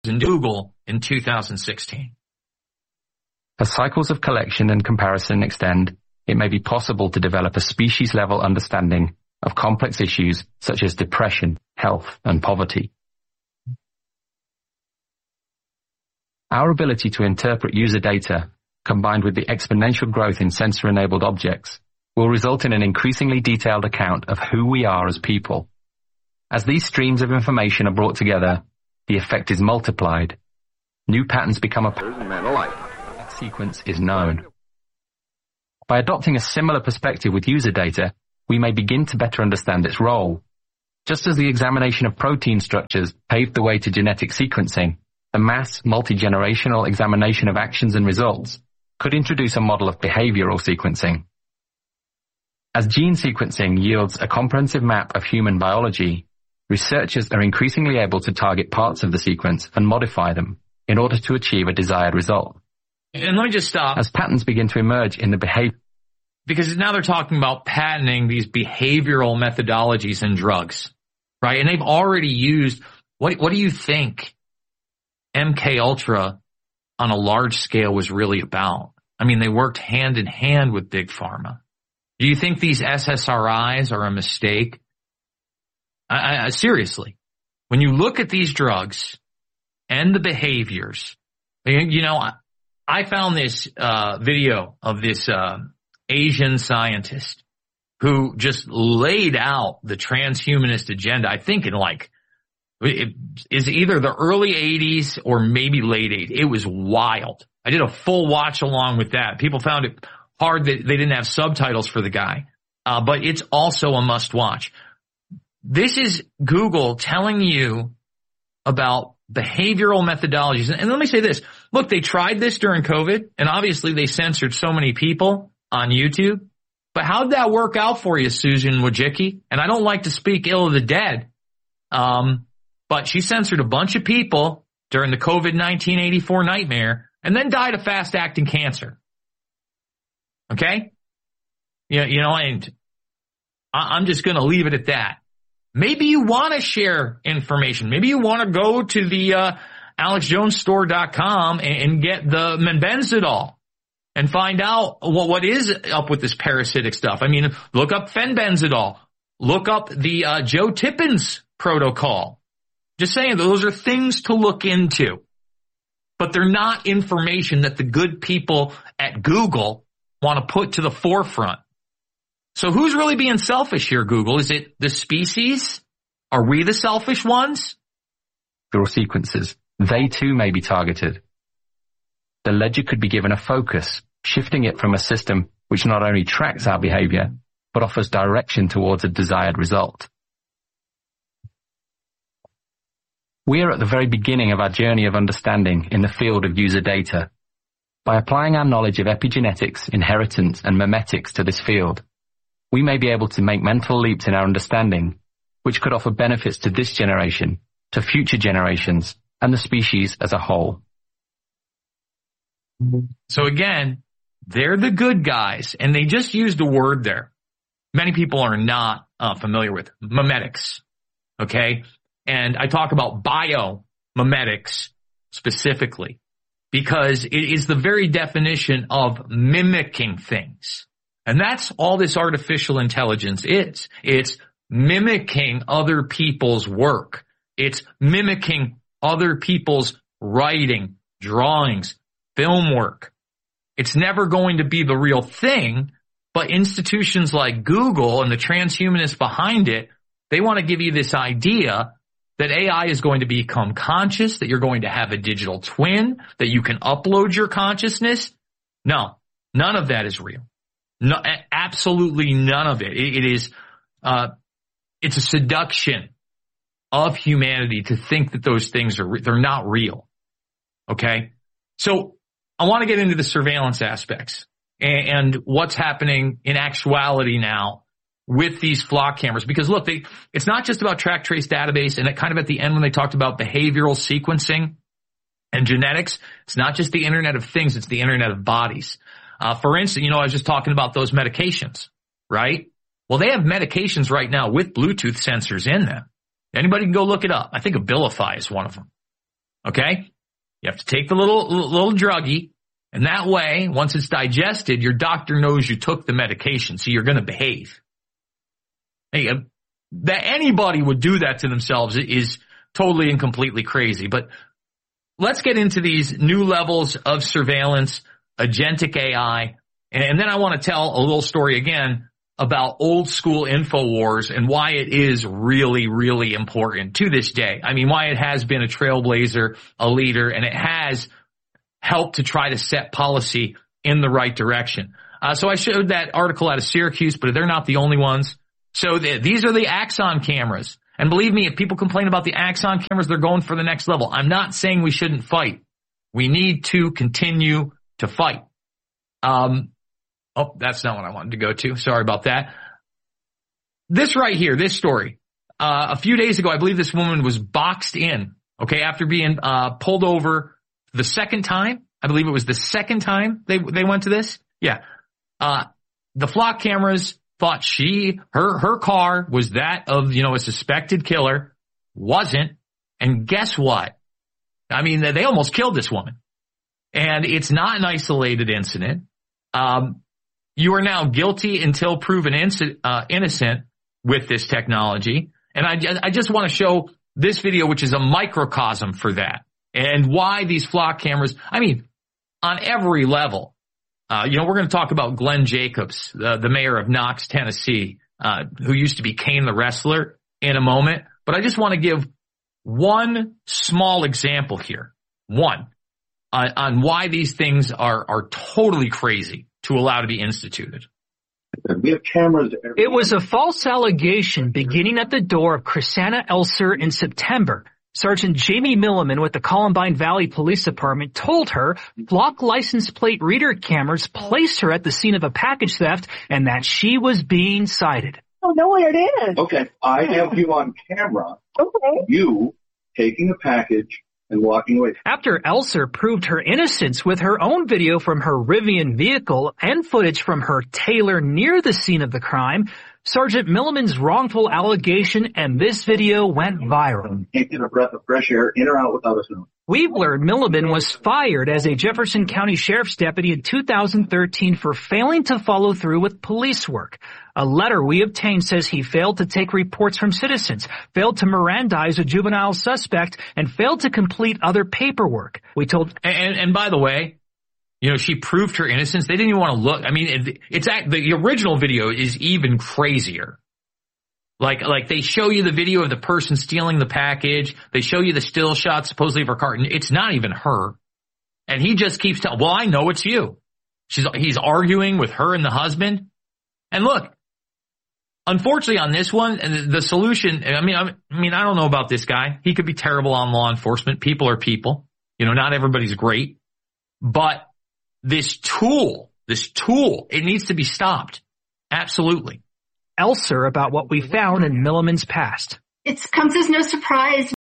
in Google in 2016. As cycles of collection and comparison extend, it may be possible to develop a species-level understanding of complex issues such as depression, health, and poverty. Our ability to interpret user data, combined with the exponential growth in sensor-enabled objects, will result in an increasingly detailed account of who we are as people. As these streams of information are brought together, the effect is multiplied. New patterns become apparent, and that sequence is known. By adopting a similar perspective with user data, we may begin to better understand its role. Just as the examination of protein structures paved the way to genetic sequencing, the mass, multi-generational examination of actions and results could introduce a model of behavioral sequencing. As gene sequencing yields a comprehensive map of human biology, researchers are increasingly able to target parts of the sequence and modify them in order to achieve a desired result. And let me just stop. As patterns begin to emerge in the behavior, because now they're talking about patenting these behavioral methodologies in drugs, right? And they've already used, what do you think MK Ultra on a large scale was really about? I mean, they worked hand in hand with Big Pharma. Do you think these SSRIs are a mistake? Seriously, when you look at these drugs and the behaviors, you know, I found this video of this Asian scientist who just laid out the transhumanist agenda, I think in like, it is either the early 80s or maybe late 80s. It was wild. I did a full watch along with that. People found it hard that they didn't have subtitles for the guy, but it's also a must watch. This is Google telling you about behavioral methodologies. And let me say this. Look, they tried this during COVID, and obviously they censored so many people on YouTube. But how'd that work out for you, Susan Wojcicki? And I don't like to speak ill of the dead, but she censored a bunch of people during the COVID-19 84 nightmare and then died of fast-acting cancer. Okay? You know, and I'm just going to leave it at that. Maybe you want to share information. Maybe you want to go to the AlexJonesStore.com and get the Menbenzidol and find out what is up with this parasitic stuff. I mean, look up Fenbenzidol. Look up the Joe Tippins protocol. Just saying, those are things to look into. But they're not information that the good people at Google want to put to the forefront. So who's really being selfish here, Google? Is it the species? Are we the selfish ones? Sequences, they too may be targeted. The ledger could be given a focus, shifting it from a system which not only tracks our behavior, but offers direction towards a desired result. We are at the very beginning of our journey of understanding in the field of user data. By applying our knowledge of epigenetics, inheritance, and memetics to this field, we may be able to make mental leaps in our understanding, which could offer benefits to this generation, to future generations, and the species as a whole. So again, they're the good guys, and they just used a word there. Many people are not familiar with memetics, okay? And I talk about biomimetics specifically because it is the very definition of mimicking things. And that's all this artificial intelligence is. It's mimicking other people's work. It's mimicking other people's writing, drawings, film work. It's never going to be the real thing, but institutions like Google and the transhumanists behind it, they want to give you this idea that AI is going to become conscious, that you're going to have a digital twin, that you can upload your consciousness. No, none of that is real. No, absolutely none of it. It is, it's a seduction of humanity to think that those things they're not real. Okay. So I want to get into the surveillance aspects and what's happening in actuality now with these flock cameras, because look, it's not just about track trace database. And kind of at the end when they talked about behavioral sequencing and genetics, it's not just the Internet of Things, it's the Internet of Bodies. For instance, I was just talking about those medications, right? Well, they have medications right now with Bluetooth sensors in them. Anybody can go look it up. I think Abilify is one of them. Okay? You have to take the little druggie, and that way, once it's digested, your doctor knows you took the medication, so you're going to behave. Hey, that anybody would do that to themselves is totally and completely crazy. But let's get into these new levels of surveillance, agentic AI, and then I want to tell a little story again about old school InfoWars and why it is really, really important to this day. I mean, why it has been a trailblazer, a leader, and it has helped to try to set policy in the right direction. So I showed that article out of Syracuse, but they're not the only ones. So these are the Axon cameras. And believe me, if people complain about the Axon cameras, they're going for the next level. I'm not saying we shouldn't fight. We need to continue to fight. Oh, that's not what I wanted to go to. Sorry about that. This right here, this story. A few days ago, I believe this woman was boxed in, okay, after being pulled over the second time. I believe it was the second time they went to this. Yeah. The flock cameras thought her car was that of, a suspected killer. Wasn't. And guess what? I mean, they almost killed this woman. And it's not an isolated incident. You are now guilty until proven innocent with this technology. And I just want to show this video, which is a microcosm for that, and why these flock cameras, I mean, on every level. We're going to talk about Glenn Jacobs, the mayor of Knox, Tennessee, who used to be Kane the Wrestler, in a moment. But I just want to give one small example here, on why these things are totally crazy to allow to be instituted. We have cameras everywhere. It was a false allegation beginning at the door of Chrisanna Elser in September. Sergeant Jamie Milliman with the Columbine Valley Police Department told her flock license plate reader cameras placed her at the scene of a package theft and that she was being cited. Oh, no, it is. Okay, I have you on camera. Okay. You taking a package and walking away. After Elser proved her innocence with her own video from her Rivian vehicle and footage from her Taylor near the scene of the crime, Sergeant Milliman's wrongful allegation and this video went viral. Can't get a breath of fresh air in or out without us knowing. We've learned Milliman was fired as a Jefferson County Sheriff's deputy in 2013 for failing to follow through with police work. A letter we obtained says he failed to take reports from citizens, failed to Mirandize a juvenile suspect, and failed to complete other paperwork. We told... And by the way, she proved her innocence. They didn't even want to look. I mean, the original video is even crazier. Like they show you the video of the person stealing the package. They show you the still shot supposedly of her car. It's not even her. And he just keeps telling, well, I know it's you. He's arguing with her and the husband. And look, unfortunately on this one, the solution, I mean, I don't know about this guy. He could be terrible on law enforcement. People are people. Not everybody's great. But this tool, it needs to be stopped. Absolutely. Elser about what we found in Milliman's past. It comes as no surprise